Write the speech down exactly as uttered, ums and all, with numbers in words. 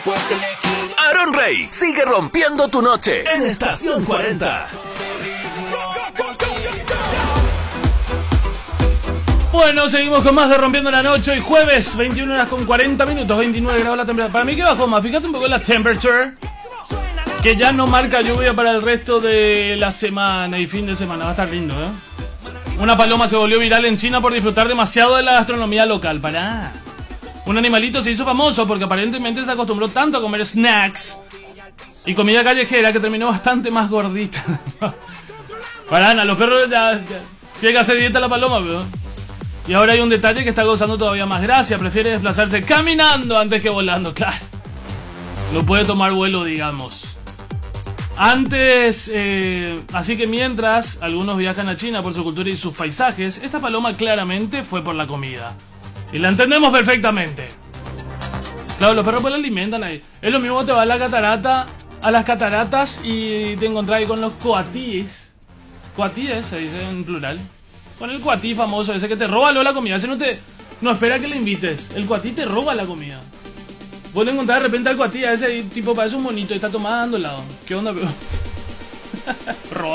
Aaron Rey sigue rompiendo tu noche en Estación cuarenta. Bueno, seguimos con más de Rompiendo la Noche. Hoy jueves, veintiuna horas con cuarenta minutos, veintinueve grados la temperatura. Para mí que bajó más, fíjate un poco la temperature, que ya no marca lluvia para el resto de la semana y fin de semana. Va a estar lindo, ¿eh? Una paloma se volvió viral en China por disfrutar demasiado de la gastronomía local. Pará. Un animalito se hizo famoso porque aparentemente se acostumbró tanto a comer snacks y comida callejera que terminó bastante más gordita. Pará, a los perros ya, ya tiene que hacer dieta la paloma, ¿verdad? Y ahora hay un detalle que está causando todavía más gracia. Prefiere desplazarse caminando antes que volando, claro. No puede tomar vuelo, digamos. Antes, eh, así que mientras algunos viajan a China por su cultura y sus paisajes, esta paloma claramente fue por la comida. Y la entendemos perfectamente. Claro, los perros pues la alimentan ahí. Es lo mismo que te vas a la catarata, a las cataratas y te encontrás ahí con los coatíes. Coatíes se dice en plural. Con el cuatí famoso, ese que te roba luego la comida. Ese no te no espera que le invites. El cuatí te roba la comida. Vos le encontrás de repente al cuatí a ese tipo, parece un monito y está tomando helado. ¿Qué onda, pero?